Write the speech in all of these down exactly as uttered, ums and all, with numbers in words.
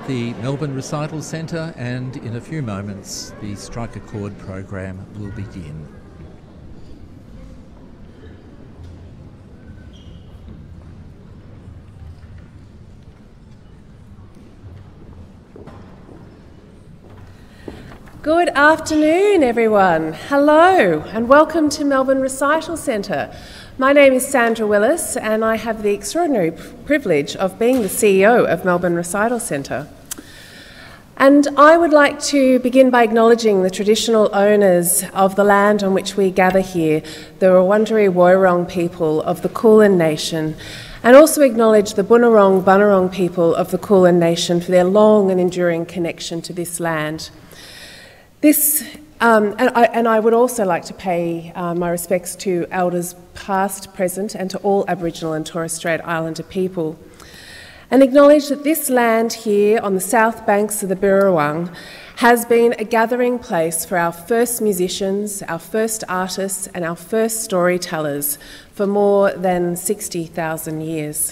at the Melbourne Recital Centre, and in a few moments the Strike a Chord program will begin. Good afternoon, everyone. Hello and welcome to Melbourne Recital Centre. My name is Sandra Willis and I have the extraordinary privilege of being the C E O of Melbourne Recital Centre. And I would like to begin by acknowledging the traditional owners of the land on which we gather here, the Wurundjeri Woiwurrung people of the Kulin Nation, and also acknowledge the Bunurong Bunurong people of the Kulin Nation for their long and enduring connection to this land. This, um, and, I, and I would also like to pay uh, my respects to elders past, present, and to all Aboriginal and Torres Strait Islander people, and acknowledge that this land here on the south banks of the Birrawong has been a gathering place for our first musicians, our first artists, and our first storytellers for more than sixty thousand years.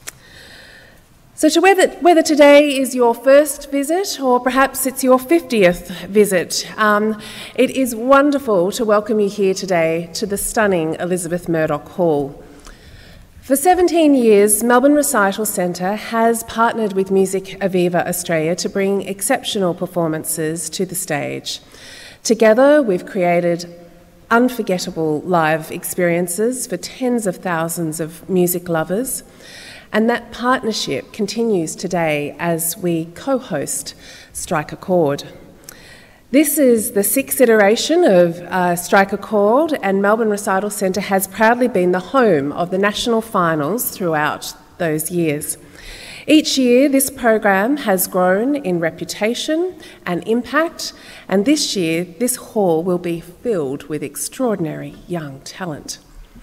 So to whether, whether today is your first visit or perhaps it's your fiftieth visit, um, it is wonderful to welcome you here today to the stunning Elizabeth Murdoch Hall. For seventeen years, Melbourne Recital Centre has partnered with Music Aviva Australia to bring exceptional performances to the stage. Together, we've created unforgettable live experiences for tens of thousands of music lovers. And that partnership continues today as we co-host Strike a Chord. This is the sixth iteration of uh, Strike a Chord, and Melbourne Recital Centre has proudly been the home of the national finals throughout those years. Each year, this program has grown in reputation and impact, and this year, this hall will be filled with extraordinary young talent.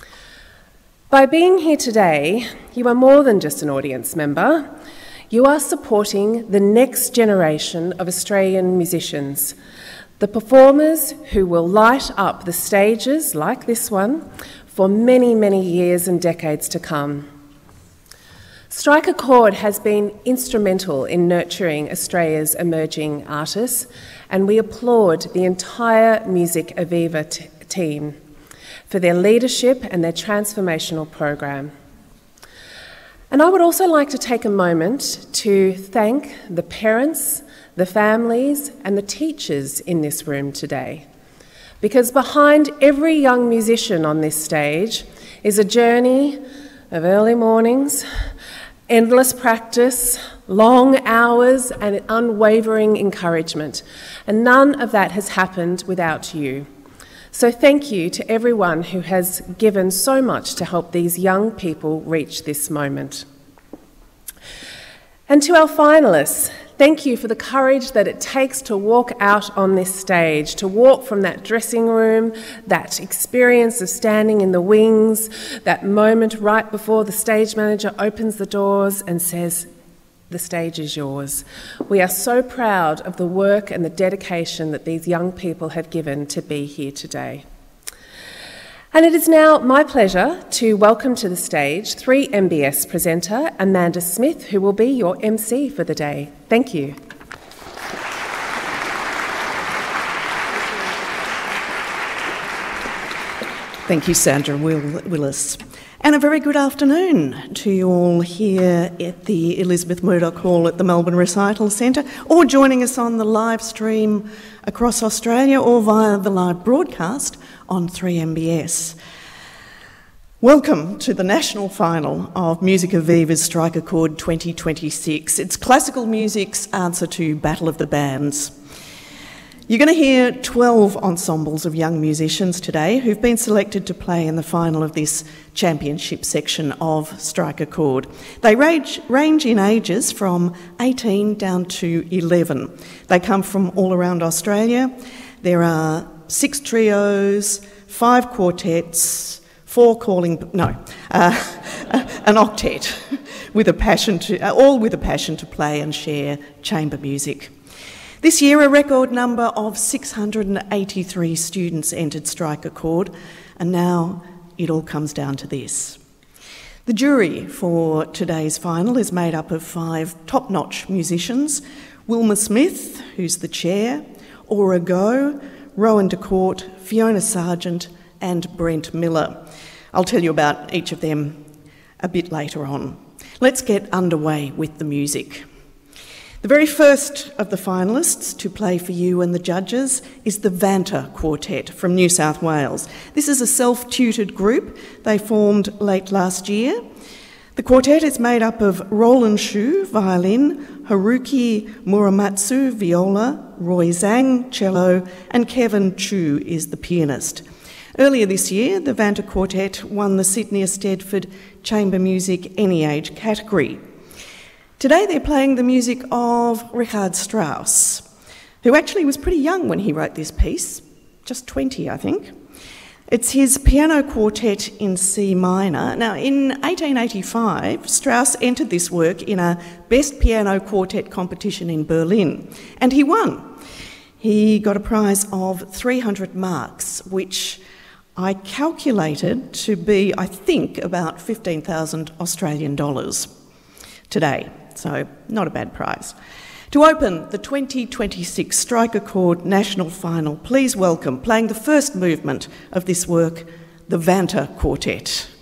By being here today, you are more than just an audience member. You are supporting the next generation of Australian musicians, the performers who will light up the stages like this one for many, many years and decades to come. Strike a Chord has been instrumental in nurturing Australia's emerging artists, and we applaud the entire Music Aviva t- team for their leadership and their transformational program. And I would also like to take a moment to thank the parents, the families, and the teachers in this room today. Because behind every young musician on this stage is a journey of early mornings, endless practice, long hours, and unwavering encouragement. And none of that has happened without you. So thank you to everyone who has given so much to help these young people reach this moment. And to our finalists, thank you for the courage that it takes to walk out on this stage, to walk from that dressing room, that experience of standing in the wings, that moment right before the stage manager opens the doors and says, "The stage is yours." We are so proud of the work and the dedication that these young people have given to be here today. And it is now my pleasure to welcome to the stage three M B S presenter Amanda Smith, who will be your M C for the day. Thank you. Thank you, Sandra Willis. And a very good afternoon to you all here at the Elizabeth Murdoch Hall at the Melbourne Recital Centre, or joining us on the live stream across Australia or via the live broadcast on three M B S. Welcome to the national final of Music Aviva's Strike a Chord twenty twenty-six. It's classical music's answer to Battle of the Bands. You're going to hear twelve ensembles of young musicians today who've been selected to play in the final of this championship section of Strike a Chord. They range, range in ages from eighteen down to eleven. They come from all around Australia. There are six trios, five quartets, four calling, no, uh, an octet, with a passion to, uh, all with a passion to play and share chamber music. This year, a record number of six hundred eighty-three students entered Strike a Chord, and now it all comes down to this. The jury for today's final is made up of five top-notch musicians: Wilma Smith, who's the chair, Aura Go, Rowan DeCourt, Fiona Sargent and Brent Miller. I'll tell you about each of them a bit later on. Let's get underway with the music. The very first of the finalists to play for you and the judges is the Vanta Quartet from New South Wales. This is a self-tutored group. They formed late last year. The quartet is made up of Roland Shu, violin, Haruki Muramatsu, viola, Roy Zhang, cello, and Kevin Chu is the pianist. Earlier this year, the Vanta Quartet won the Sydney Eisteddfod Chamber Music Any Age category. Today they're playing the music of Richard Strauss, who actually was pretty young when he wrote this piece, just twenty, I think. It's his piano quartet in C minor. Now, in eighteen eighty-five, Strauss entered this work in a Best Piano Quartet competition in Berlin, and he won. He got a prize of three hundred marks, which I calculated to be, I think, about fifteen thousand Australian dollars today. So, not a bad prize. To open the twenty twenty-six Stryker Chord National Final, please welcome, playing the first movement of this work, the Vanta Quartet.